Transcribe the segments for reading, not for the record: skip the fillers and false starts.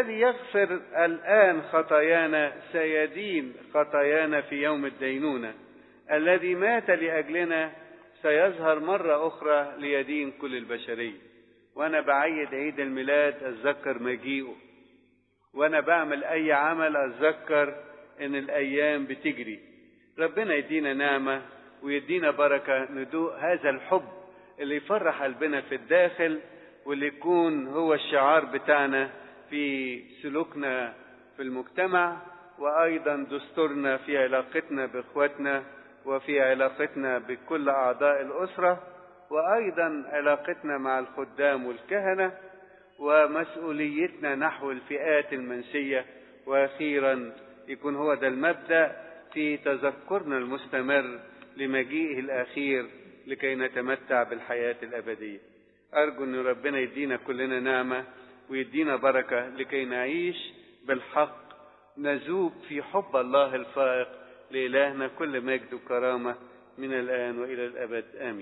الذي يغفر الآن خطايانا سيدين خطايانا في يوم الدينونة. الذي مات لأجلنا سيظهر مرة أخرى ليدين كل البشرية. وأنا بعيد عيد الميلاد أتذكر مجيئه، وأنا بعمل أي عمل أتذكر إن الأيام بتجري. ربنا يدينا نعمة ويدينا بركة ندوق هذا الحب اللي يفرح قلبنا في الداخل، واللي يكون هو الشعار بتاعنا في سلوكنا في المجتمع، وأيضا دستورنا في علاقتنا بإخواتنا وفي علاقتنا بكل أعضاء الأسرة، وأيضا علاقتنا مع الخدام والكهنة، ومسؤوليتنا نحو الفئات المنسية. وأخيرا يكون هو ده المبدأ في تذكرنا المستمر لمجيئه الأخير لكي نتمتع بالحياة الأبدية. أرجو أن ربنا يدينا كلنا نعمة ويدينا بركة لكي نعيش بالحق، نذوب في حب الله الفائق. لإلهنا كل مجد وكرامة من الآن وإلى الأبد، آمين.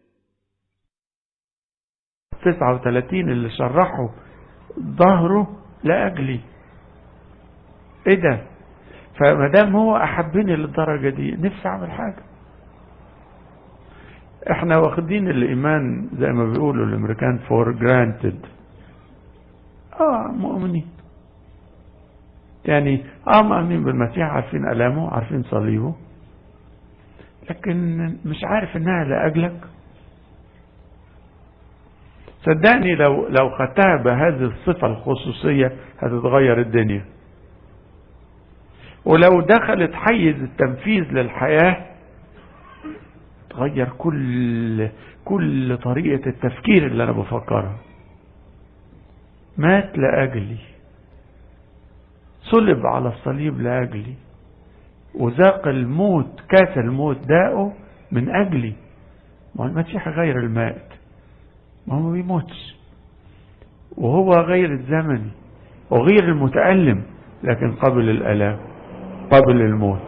39 اللي شرحوا ظهره لأجلي، ايه ده؟ فمدام هو أحبني للدرجة دي نفسي أعمل حاجة. احنا واخدين الإيمان زي ما بيقولوا الأمريكان فور جرانتد، مؤمنين يعني مؤمنين بالمسيح، عارفين ألامه، عارفين صليبه، لكن مش عارف انها لأجلك. صدقني لو خدتها بهذه الصفة الخصوصية هتتغير الدنيا، ولو دخلت حيز التنفيذ للحياة تغير كل طريقة التفكير اللي انا بفكرها. مات لأجلي، صلب على الصليب لأجلي، وذاق الموت، كاس الموت داءه من أجلي. ما هو المسيح غير المائت، ما هو ما بيموتش، وهو غير الزمني وغير المتألم، لكن قبل الآلام، قبل الموت.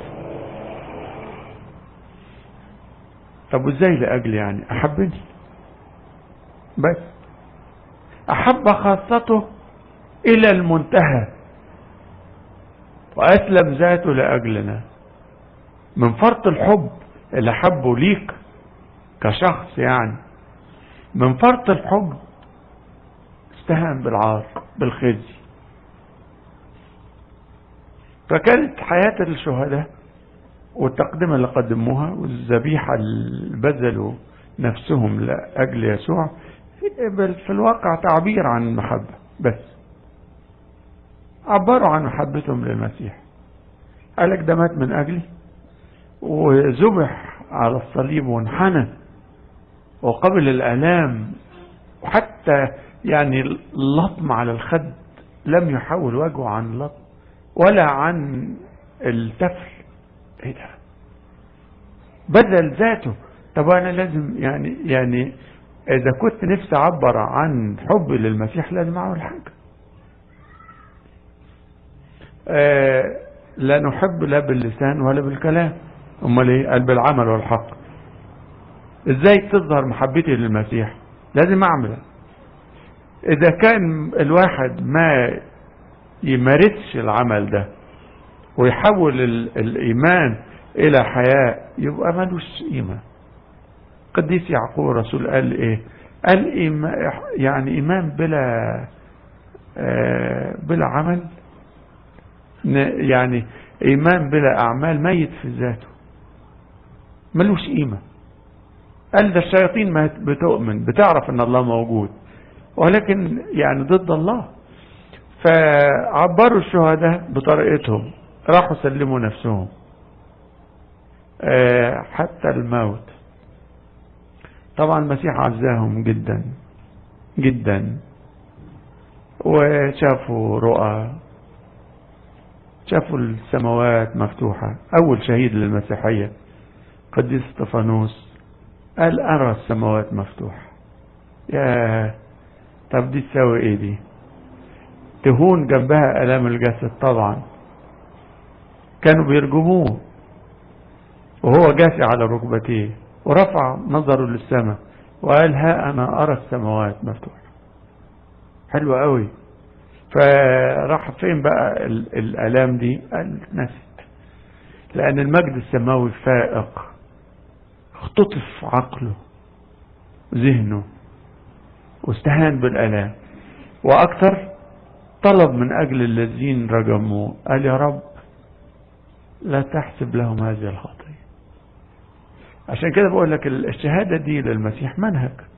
طب وازاي لأجلي؟ يعني أحبني، بس أحب خاصته إلى المنتهى وأسلم ذاته لأجلنا. من فرط الحب اللي حبه ليك كشخص، يعني من فرط الحب استهان بالعار بالخزي. فكانت حياة الشهداء والتقدمة اللي قدموها والذبيحة اللي بذلوا نفسهم لأجل يسوع في الواقع تعبير عن المحبة، بس عبروا عن محبتهم للمسيح. قالك ده مات من أجلي وذبح على الصليب وانحنى وقبل الآلام، وحتى يعني اللطم على الخد لم يحول وجهه عن اللطم ولا عن التفل. ايه ده؟ بذل ذاته. طب انا لازم يعني اذا كنت نفسي اعبر عن حبي للمسيح لازم اعمل حاجه. لا نحب لا باللسان ولا بالكلام، امال ايه؟ قال بالعمل والحق. ازاي تظهر محبتي للمسيح؟ لازم اعمل. اذا كان الواحد ما يمارسش العمل ده ويحول الإيمان إلى حياة يبقى ملوش قيمة. قديس يعقوب الرسول قال إيه؟ قال يعني إيمان بلا عمل، يعني إيمان بلا أعمال ميت في ذاته، ملوش قيمة. قال ده الشياطين ما بتؤمن، بتعرف أن الله موجود، ولكن يعني ضد الله. فعبروا الشهداء بطريقتهم، راحوا سلموا نفسهم حتى الموت. طبعا المسيح عزاهم جدا جدا، وشافوا رؤى، شافوا السماوات مفتوحة. أول شهيد للمسيحية قديس استفانوس قال أرى السماوات مفتوحة. يا طب دي تساوي ايه؟ دي تهون جنبها آلام الجسد. طبعا كانوا بيرجموه وهو جاسي على ركبتيه، ورفع نظره للسماء وقال ها أنا أرى السماوات مفتوحة. حلوة قوي. فراح فين بقى الآلام دي؟ قال نسيت، لأن المجد السماوي فائق، اختطف عقله ذهنه واستهان بالآلام. وأكثر طلب من أجل الذين رجموه، قال يا رب لا تحسب لهم هذه الخطية. عشان كده بقول لك الشهادة دي للمسيح منهج.